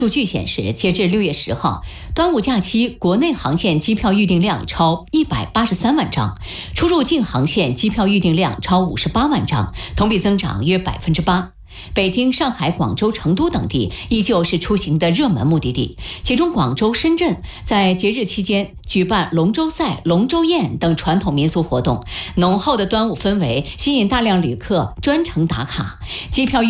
数据显示，截至6月10号，端午假期国内航线机票预订量超183万张，出入境航线机票预订量超58万张，同比增长约8%。北京、上海、广州、成都等地依旧是出行的热门目的地，其中广州、深圳在节日期间举办龙舟赛、龙舟宴等传统民俗活动，浓厚的端午氛围吸引大量旅客专程打卡，机票